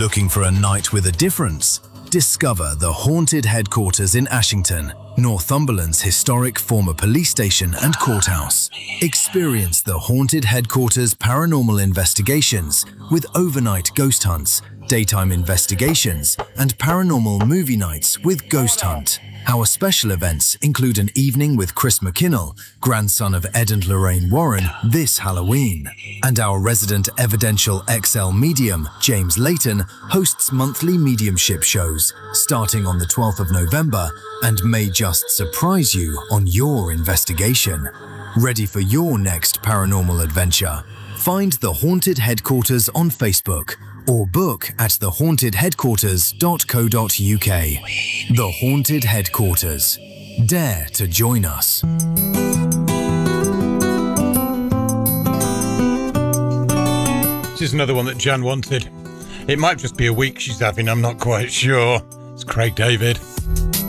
Looking for a night with a difference? Discover the Haunted Headquarters in Ashington, Northumberland's historic former police station and courthouse. Experience the Haunted Headquarters paranormal investigations with overnight ghost hunts, daytime investigations, and paranormal movie nights with Ghost Hunt. Our special events include an evening with Chris McKinnell, grandson of Ed and Lorraine Warren, this Halloween. And our resident evidential XL medium, James Layton, hosts monthly mediumship shows starting on the 12th of November and may just surprise you on your investigation. Ready for your next paranormal adventure? Find the Haunted Headquarters on Facebook or book at thehauntedheadquarters.co.uk. The Haunted Headquarters. Dare to join us. This is another one that Jan wanted. It might just be a week she's having, I'm not quite sure. It's Craig David.